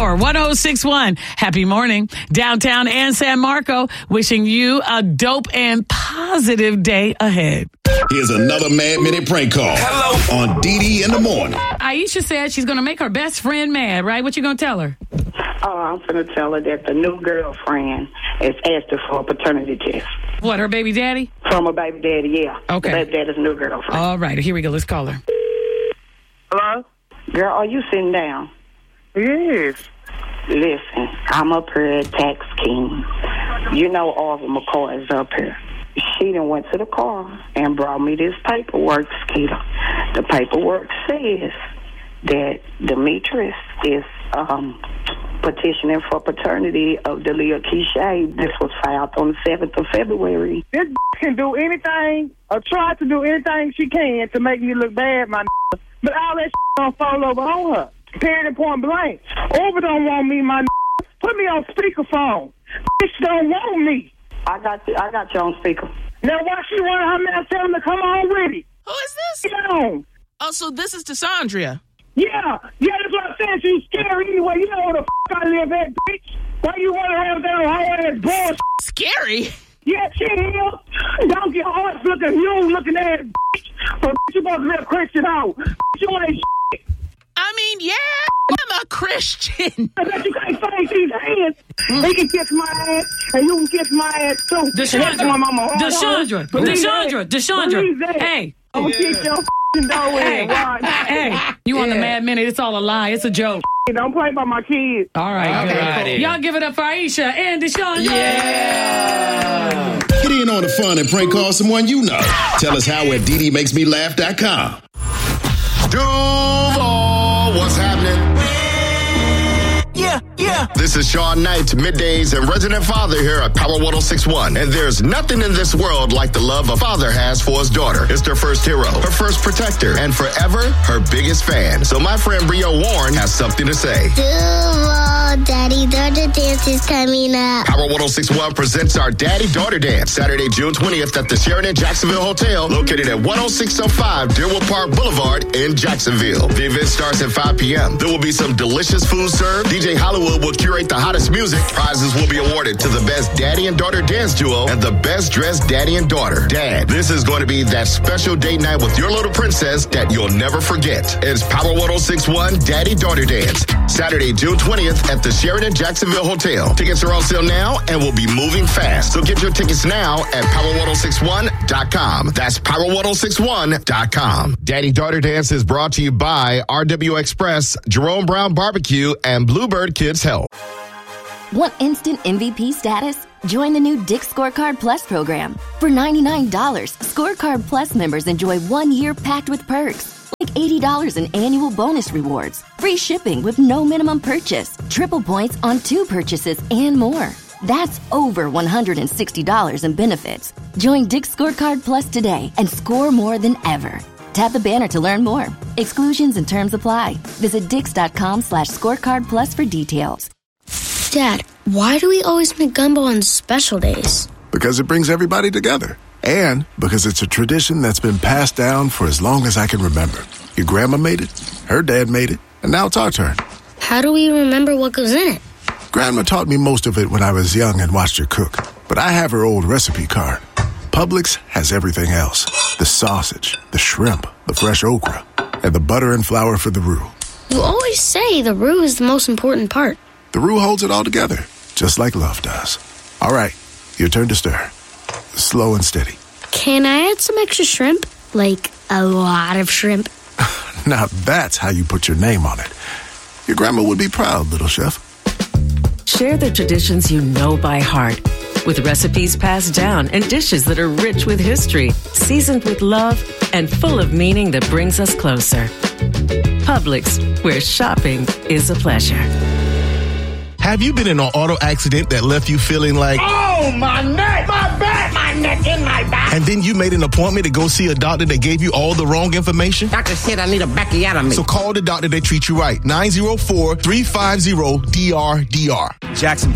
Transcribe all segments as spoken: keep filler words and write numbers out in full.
Power one oh six point one. Happy morning. Downtown and San Marco, wishing you a dope and positive day ahead. Here's another Mad Minute prank call. Hello. On D D in the morning. Aisha said she's going to make her best friend mad, right? What you going to tell her? Oh, I'm going to tell her that the new girlfriend is asking for a paternity test. What, her baby daddy? From her baby daddy, yeah. Okay. The baby daddy's new girlfriend. All right, here we go. Let's call her. Hello? Girl, are you sitting down? Yes. Listen, I'm up here at Tax King. You know Arva McCoy is up here. She done went to the car and brought me this paperwork, Skeeter. The paperwork says that Demetrius is um, petitioning for paternity of Delia Keisha. This was filed on the seventh of February. This can do anything or try to do anything she can to make me look bad, my but all that don't fall over on her. Period and point blank. Over don't want me, my put me on speakerphone. Bitch don't want me. I got you, I got you on speaker. Now why she want her man tell him to come on with it? Who is this? Get on. Oh, so this is Desandria. Yeah, yeah, that's what I'm saying. She's scary anyway. You know where the f*** I live at, bitch. Why you want to have that whole ass bullshit? Scary? Yeah, she is. Don't get horse looking, you looking ass bitch. But bitch, you supposed to be a Christian out. You ain't shit. I mean, yeah, I'm a Christian. I bet you can't face these hands. He can kiss my ass, and you can kiss my ass too. Desandra, Desandra, Desandra, Desandra. Hey. I'm going to kick your f***ing door Hey, in. Watch. hey, you on the Mad Minute. It's all a lie. It's a joke. Don't play by my kids. All right. Okay. Y'all give it up for Aisha and Desandra. Yeah. Get in on the fun and prank call someone you know. Tell us how at D D makes me laugh dot com. Duval, what's happening? Yeah, yeah. This is Sean Knight, middays and resident father here at Power one oh six point one. And there's nothing in this world like the love a father has for his daughter. It's their first hero, her first protector, and forever her biggest fan. So my friend Brio Warren has something to say. Duval, Daddy-Daughter Dance is coming up. Power one oh six point one presents our Daddy-Daughter Dance, Saturday, June twentieth at the Sheraton Jacksonville Hotel, located at one oh six oh five Deerwood Park Boulevard in Jacksonville. The event starts at five p.m. There will be some delicious food served. D J Hollywood will curate the hottest music. Prizes will be awarded to the best daddy and daughter dance duo and the best dressed daddy and daughter. Dad, this is going to be that special date night with your little princess that you'll never forget. It's Power one oh six point one Daddy-Daughter Dance, Saturday, June twentieth at the Sheraton Jacksonville Hotel. Tickets are on sale now and will be moving fast. So get your tickets now at power one oh six one dot com. That's power one oh six one dot com. Daddy-Daughter Dance is brought to you by R W Express, Jerome Brown Barbecue, and Bluebird Kids Health. Want instant M V P status? Join the new Dick's Scorecard Plus program. For ninety-nine dollars, Scorecard Plus members enjoy one year packed with perks, like eighty dollars in annual bonus rewards, free shipping with no minimum purchase, triple points on two purchases, and more. That's over one hundred sixty dollars in benefits. Join Dick's Scorecard Plus today and score more than ever. Tap the banner to learn more. Exclusions and terms apply. Visit dix.com slash scorecard plus for details. Dad, why do we always make gumbo on special days? Because it brings everybody together. And because it's a tradition that's been passed down for as long as I can remember. Your grandma made it, her dad made it, and now it's our turn. How do we remember what goes in it? Grandma taught me most of it when I was young and watched her cook. But I have her old recipe card. Publix has everything else. The sausage, the shrimp, the fresh okra, and the butter and flour for the roux. You always say the roux is the most important part. The roux holds it all together, just like love does. All right, your turn to stir. Slow and steady. Can I add some extra shrimp? Like a lot of shrimp? Now that's how you put your name on it. Your grandma would be proud, little chef. Share the traditions you know by heart with recipes passed down and dishes that are rich with history, seasoned with love, and full of meaning that brings us closer. Publix, where shopping is a pleasure. Have you been in an auto accident that left you feeling like, Oh, my neck, my back, my neck, in my back. and then you made an appointment to go see a doctor that gave you all the wrong information? Doctor said I need a backiotomy. So call the doctor that treats you right. nine oh four, three five zero, D R D R. Jacksonville, do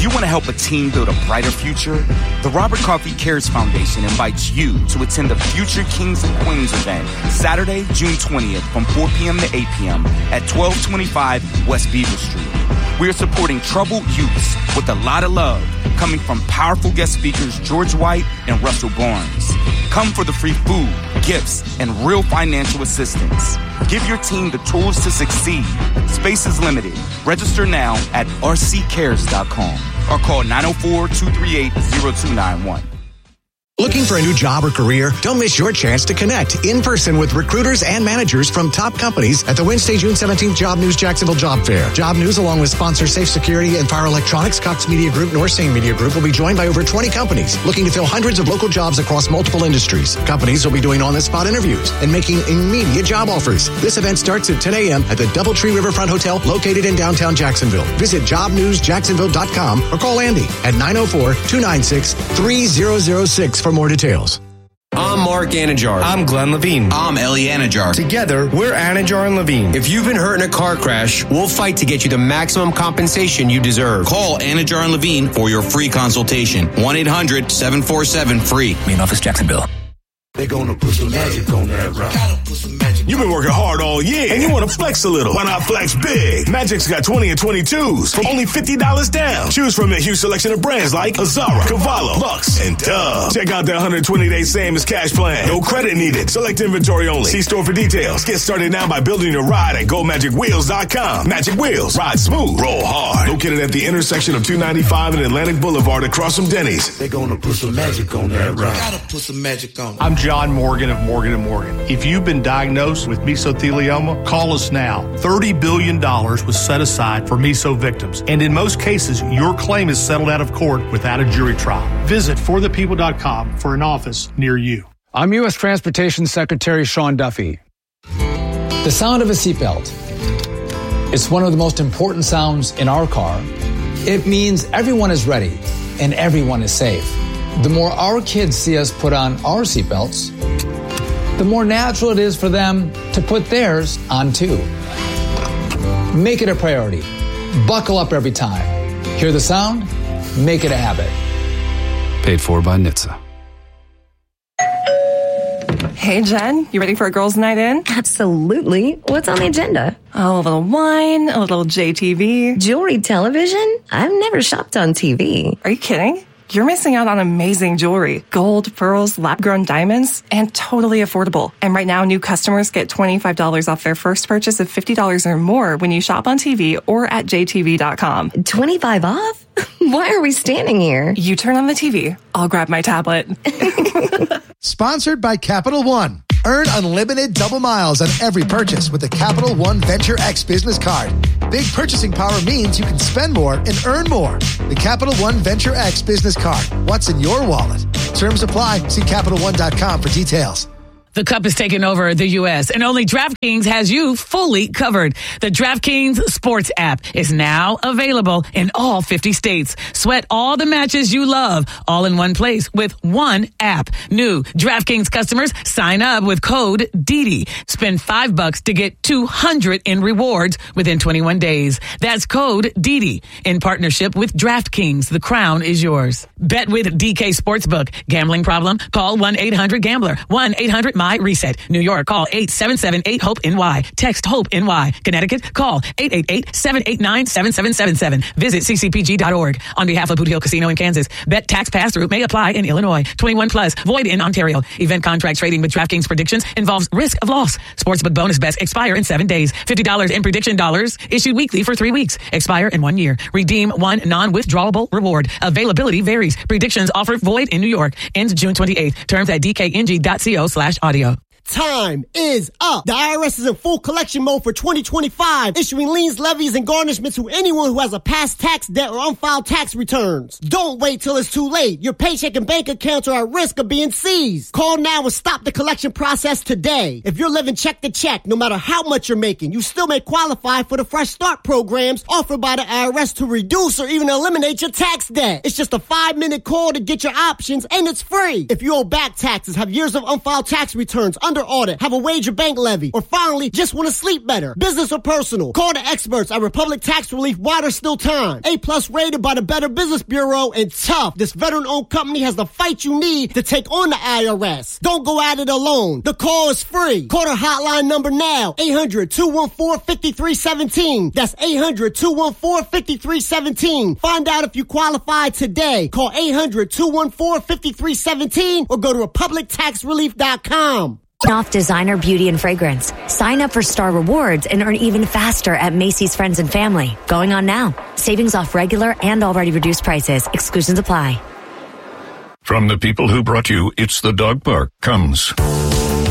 you want to help a team build a brighter future, the Robert Coffee Cares Foundation invites you to attend the Future Kings and Queens event Saturday, June twentieth from four p.m. to eight p.m. at twelve twenty-five West Beaver Street. We are supporting troubled youths with a lot of love coming from powerful guest speakers George White and Russell Barnes. Come for the free food, gifts, and real financial assistance. Give your team the tools to succeed. Space is limited. Register now at r c cares dot com or call nine oh four, two three eight, oh two nine one. Looking for a new job or career? Don't miss your chance to connect in person with recruiters and managers from top companies at the Wednesday, June seventeenth Job News Jacksonville Job Fair. Job News, along with sponsor Safe Security and Fire Electronics, Cox Media Group, Norsane Media Group, will be joined by over twenty companies looking to fill hundreds of local jobs across multiple industries. Companies will be doing on-the-spot interviews and making immediate job offers. This event starts at ten a.m. at the Doubletree Riverfront Hotel located in downtown Jacksonville. Visit job news jacksonville dot com or call Andy at nine oh four, two nine six, three oh oh six for more details. I'm Mark Anajar. I'm Glenn Levine. I'm Ellie Anajar. Together, we're Anajar and Levine. If you've been hurt in a car crash, we'll fight to get you the maximum compensation you deserve. Call Anajar and Levine for your free consultation. one eight hundred, seven four seven, free. Main office, Jacksonville. They're gonna put some magic on that rock. You've been working hard all year, and you want to flex a little. Why not flex big? Magic's got twenty and twenty-twos for only fifty dollars down. Choose from a huge selection of brands like Azara, Cavallo, Lux, and Dove. Check out their one hundred twenty day Sam's cash plan. No credit needed. Select inventory only. See store for details. Get started now by building your ride at go magic wheels dot com. Magic Wheels. Ride smooth. Roll hard. Located at the intersection of two ninety-five and Atlantic Boulevard across from Denny's. They're gonna put some magic on that rock. Gotta put some magic on. I'm John Morgan of Morgan and Morgan. If you've been diagnosed with mesothelioma, call us now. thirty billion dollars was set aside for meso victims, and in most cases, your claim is settled out of court without a jury trial. Visit for the people dot com for an office near you. I'm U S Transportation Secretary Sean Duffy. The sound of a seatbelt. It's one of the most important sounds in our car. It means everyone is ready and everyone is safe. The more our kids see us put on our seatbelts, the more natural it is for them to put theirs on too. Make it a priority. Buckle up every time. Hear the sound? Make it a habit. Paid for by N H T S A. Hey, Jen, you ready for a girls' night in? Absolutely. What's on the agenda? Oh, a little wine, a little J T V. Jewelry television? I've never shopped on T V. Are you kidding? You're missing out on amazing jewelry. Gold, pearls, lab-grown diamonds, and totally affordable. And right now, new customers get twenty-five dollars off their first purchase of fifty dollars or more when you shop on T V or at j t v dot com. twenty-five off? Why are we standing here? You turn on the T V. I'll grab my tablet. Sponsored by Capital One. Earn unlimited double miles on every purchase with the Capital One Venture X business card. Big purchasing power means you can spend more and earn more. The Capital One Venture X business card. What's in your wallet? Terms apply. See Capital One dot com for details. The Cup is taking over the U S, and only DraftKings has you fully covered. The DraftKings Sports app is now available in all fifty states. Sweat all the matches you love, all in one place with one app. New DraftKings customers sign up with code D D. Spend five bucks to get two hundred in rewards within twenty-one days. That's code D D in partnership with DraftKings. The crown is yours. Bet with D K Sportsbook. Gambling problem? Call one eight hundred gambler. one eight hundred My Reset. New York, call eight seven seven eight hope N Y. Text HOPE N Y. Connecticut, call eight eight eight, seven eight nine, seven seven seven seven. Visit c c p g dot org. On behalf of Boot Hill Casino in Kansas, bet tax pass-through may apply in Illinois. twenty-one plus, void in Ontario. Event contract trading with DraftKings predictions involves risk of loss. Sportsbook bonus bets expire in seven days. fifty dollars in prediction dollars issued weekly for three weeks. Expire in one year. Redeem one non-withdrawable reward. Availability varies. Predictions offered void in New York. Ends June twenty-eighth. Terms at d k n g dot co slash audio. Time is up. The I R S is in full collection mode for twenty twenty-five, issuing liens, levies, and garnishments to anyone who has a past tax debt or unfiled tax returns. Don't wait till it's too late. Your paycheck and bank accounts are at risk of being seized. Call now and stop the collection process today. If you're living check to check, no matter how much you're making, you still may qualify for the Fresh Start programs offered by the I R S to reduce or even eliminate your tax debt. It's just a five-minute call to get your options, and it's free. If you owe back taxes, have years of unfiled tax returns, under audit, have a wage or bank levy, or finally, just want to sleep better. Business or personal, call the experts at Republic Tax Relief while there's still time. A-plus rated by the Better Business Bureau, and tough. This veteran-owned company has the fight you need to take on the I R S. Don't go at it alone. The call is free. Call their hotline number now, eight hundred, two one four, five three one seven. That's eight hundred, two one four, five three one seven. Find out if you qualify today. Call eight hundred, two one four, five three one seven or go to republic tax relief dot com. Off designer, beauty, and fragrance. Sign up for Star Rewards and earn even faster at Macy's Friends and Family. Going on now. Savings off regular and already reduced prices. Exclusions apply. From the people who brought you It's the Dog Park comes